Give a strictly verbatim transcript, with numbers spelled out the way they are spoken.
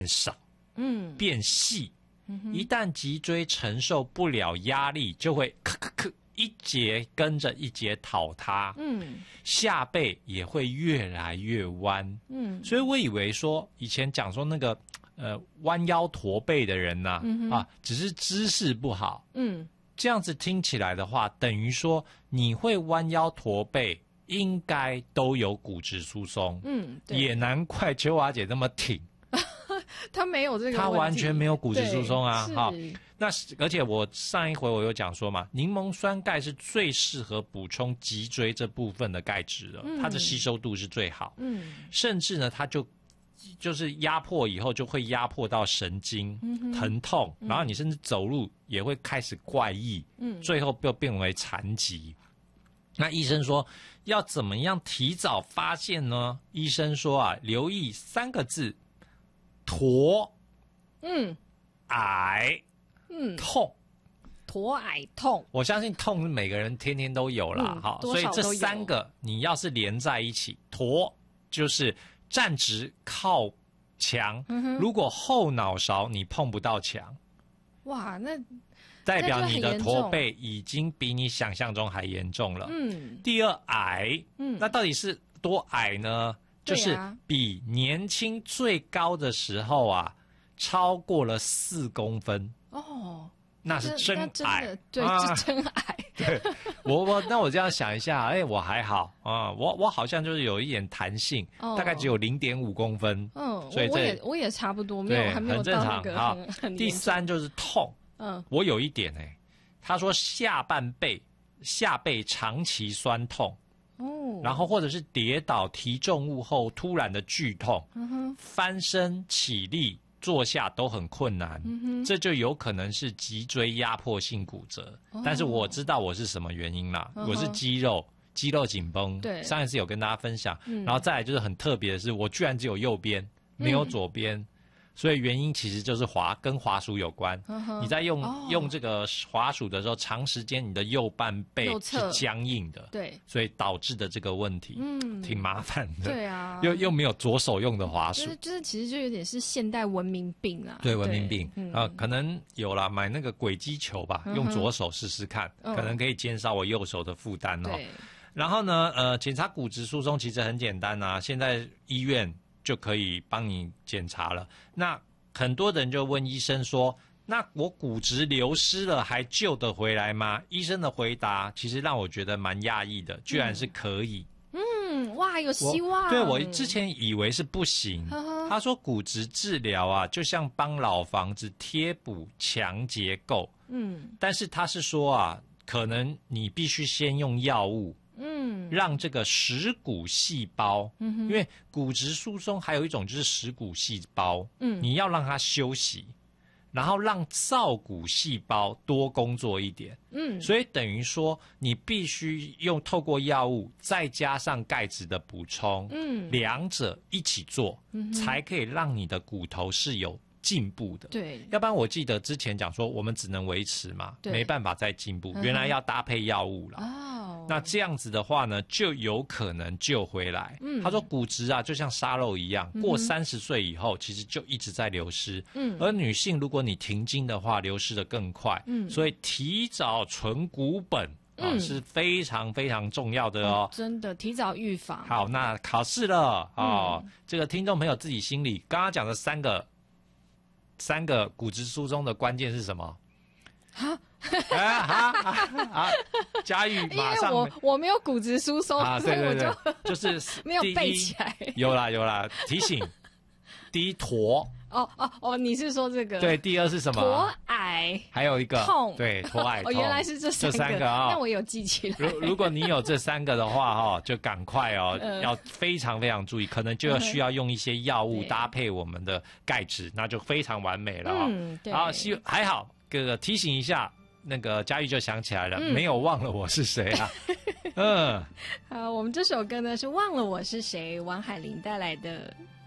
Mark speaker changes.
Speaker 1: 少，
Speaker 2: 嗯，
Speaker 1: 变细。
Speaker 2: 嗯
Speaker 1: 一旦脊椎承受不了压力，就会咔咔咔一节跟着一节倒塌。
Speaker 2: 嗯，
Speaker 1: 下背也会越来越弯。
Speaker 2: 嗯，
Speaker 1: 所以我以为说以前讲说那个呃弯腰驼背的人呐、啊，
Speaker 2: 嗯
Speaker 1: 啊，只是姿势不好。
Speaker 2: 嗯，
Speaker 1: 这样子听起来的话，等于说你会弯腰驼背，应该都有骨质疏松。
Speaker 2: 嗯，对，
Speaker 1: 也难怪秋华姐那么挺。
Speaker 2: 他没有这个问题，
Speaker 1: 他完全没有骨质疏松啊！
Speaker 2: 好，
Speaker 1: 那而且我上一回我有讲说嘛，柠檬酸钙是最适合补充脊椎这部分的钙质的，嗯、它的吸收度是最好。嗯，甚至呢，它就就是压迫以后就会压迫到神经、嗯、疼痛，然后你甚至走路也会开始怪异，嗯，最后就变为残疾。那医生说要怎么样提早发现呢？医生说啊，留意三个字。驼，
Speaker 2: 嗯，
Speaker 1: 矮，
Speaker 2: 嗯，
Speaker 1: 痛，
Speaker 2: 驼矮痛，
Speaker 1: 我相信痛是每个人天天都有啦，
Speaker 2: 嗯、
Speaker 1: 好，所以这三个你要是连在一起，驼就是站直靠墙、嗯，如果后脑勺你碰不到墙，
Speaker 2: 哇，那
Speaker 1: 代表你的驼背已经比你想象中还严重了。嗯，第二矮，嗯，那到底是多矮呢？就是比年轻最高的时候啊，超过了四公分哦，那是真矮，
Speaker 2: 对，啊、是真矮。
Speaker 1: 对，我我那我这样想一下，哎，我还好啊，我我好像就是有一点弹性，哦、大概只有零点五公分，嗯，所以这
Speaker 2: 我也我也差不多，没有还没有到那个
Speaker 1: 好
Speaker 2: 很很
Speaker 1: 第三就是痛，嗯，我有一点哎、欸，他说下半背下背长期酸痛。哦，然后或者是跌倒提重物后突然的剧痛，嗯哼，翻身起立坐下都很困难，嗯哼，这就有可能是脊椎压迫性骨折。哦、但是我知道我是什么原因啦，嗯、我是肌肉肌肉紧绷。对，上一次有跟大家分享，嗯、然后再来就是很特别的是，我居然只有右边，没有左边。嗯，所以原因其实就是滑跟滑鼠有关。Uh-huh. 你在用、哦、用这个滑鼠的时候，长时间你的右半背是僵硬的，对，所以导致的这个问题，嗯，挺麻烦的。对啊，又又没有左手用的滑鼠，
Speaker 2: 就是就是其实就有点是现代文明病啊。
Speaker 1: 对，文明病啊、嗯呃，可能有啦，买那个轨迹球吧，用左手试试看，嗯、可能可以减少我右手的负担哦。对。然后呢，呃，检查骨质疏松其实很简单啊，现在医院就可以帮你检查了。那很多人就问医生说，那我骨质流失了还救得回来吗？医生的回答其实让我觉得蛮讶异的，居然是可以。
Speaker 2: 嗯，哇，有希望。
Speaker 1: 对，我之前以为是不行。呵呵，他说骨质治疗啊，就像帮老房子贴补强结构。嗯，但是他是说啊，可能你必须先用药物。嗯，让这个蚀骨细胞，嗯哼，因为骨质疏松还有一种就是蚀骨细胞，嗯，你要让它休息，然后让造骨细胞多工作一点，嗯，所以等于说你必须用透过药物再加上钙质的补充，嗯，两者一起做，嗯，才可以让你的骨头是有进步的。对，要不然我记得之前讲说我们只能维持嘛，没办法再进步，原来要搭配药物啦。哦，那这样子的话呢，就有可能救回来。嗯，他说骨质啊就像沙漏一样，过三十岁以后其实就一直在流失。嗯，而女性如果你停经的话，流失的更快。嗯，所以提早存骨本啊、嗯、是非常非常重要的哦。
Speaker 2: 哦，真的提早预防。
Speaker 1: 好，那考试了哦、嗯，这个聽眾朋友自己心里刚刚講的三個。三個骨質疏鬆的關鍵是什麼？哈，啊哈啊！佳玉馬上，
Speaker 2: 因為我我沒有骨質疏鬆啊，
Speaker 1: 對對對，
Speaker 2: 就
Speaker 1: 就是
Speaker 2: 沒有背起來。
Speaker 1: 有啦有啦，提醒。第一驼。
Speaker 2: 哦哦哦，你是說這個？
Speaker 1: 對，第二是什麼？
Speaker 2: 駝矮。
Speaker 1: 還有一個
Speaker 2: 痛。
Speaker 1: 對，駝矮痛。
Speaker 2: 哦，原來是這三個。
Speaker 1: 這三個啊、哦，
Speaker 2: 那我有記起來。
Speaker 1: 如如果你有這三個的話，哈，就趕快哦、呃，要非常非常注意，可能就要需要用一些藥物搭配我們的鈣質，那就非常完美了、哦。嗯，對。然後希還好，這個提醒一下，那個佳玉就想起來了，嗯、沒有忘了我是誰啊。嗯。
Speaker 2: 好，我們這首歌呢是忘了我是誰，王海玲帶來的。